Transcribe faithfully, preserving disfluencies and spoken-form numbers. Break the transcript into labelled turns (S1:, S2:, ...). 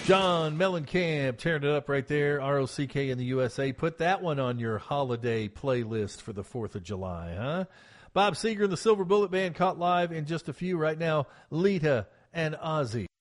S1: John Mellencamp tearing it up right there. R O C K in the U S A. Put that one on your holiday playlist for the fourth of July, huh? Bob Seger and the Silver Bullet Band caught live in just a few right now. Lita and Ozzy.